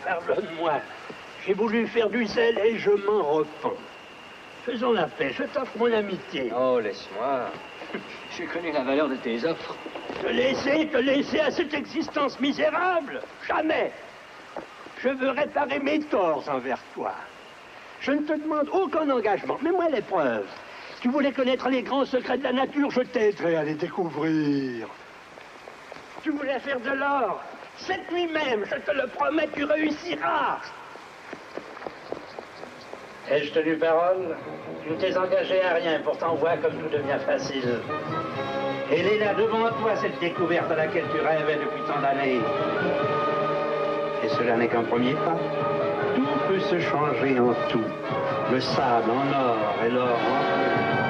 Pardonne-moi. J'ai voulu faire du zèle et je m'en repens. Faisons la paix, je t'offre mon amitié. Oh, laisse-moi. J'ai connu la valeur de tes offres. Te laisser à cette existence misérable? Jamais. Je veux réparer mes torts envers toi. Je ne te demande aucun engagement. Mets-moi les preuves. Si tu voulais connaître les grands secrets de la nature, je t'aiderais à les découvrir. Si tu voulais faire de l'or, cette nuit même, je te le promets, tu réussiras. Ai-je tenu parole? Tu ne t'es engagé à rien, pourtant vois comme tout devient facile. Elle est là devant toi, cette découverte à laquelle tu rêvais depuis tant d'années. Et cela n'est qu'un premier pas. Tout peut se changer en tout. Le sable en or et l'or en